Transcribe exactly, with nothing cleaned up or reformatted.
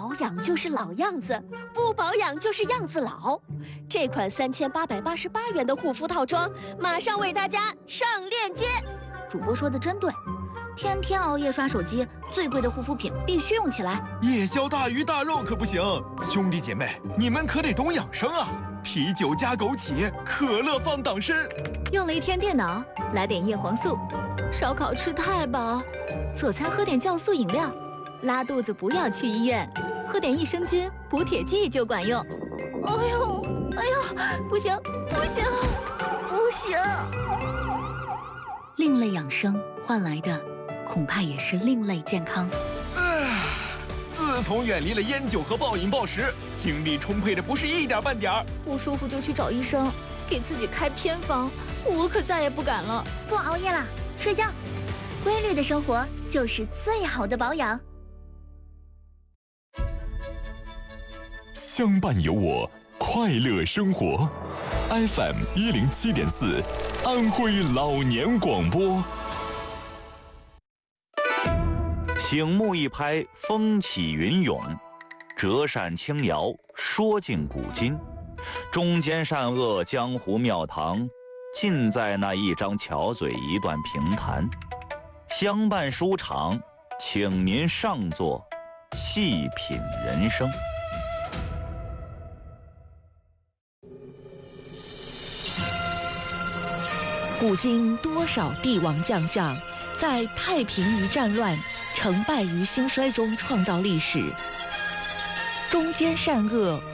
保养就是老样子，不保养就是样子老。这款三千八百八十八元的护肤套装，马上为大家上链接。 主播说的真对，天天熬夜刷手机，最贵的护肤品必须用起来。 夜宵大鱼大肉可不行，兄弟姐妹，你们可得懂养生啊！啤酒加枸杞，可乐放党参。 用了一天电脑，来点叶黄素。烧烤吃太饱，做餐喝点酵素饮料。拉肚子不要去医院，喝点益生菌补铁剂就管用。哎呦，哎呦，不行，不行，不行！另类养生换来的，恐怕也是另类健康。 唉，自从远离了烟酒和暴饮暴食，精力充沛的不是一点半点儿。 不舒服就去找医生，给自己开偏方，我可再也不敢了。 不熬夜了，睡觉。规律的生活就是最好的保养。 相伴有我，快乐生活。F M 一零七点四，安徽老年广播。 醒目一拍，风起云涌；折扇轻摇，说尽古今。中间善恶，江湖庙堂，尽在那一张巧嘴，一段评弹。相伴书场，请您上座，细品人生。 古今多少帝王将相，在太平于战乱、成败于兴衰中创造历史。中间善恶，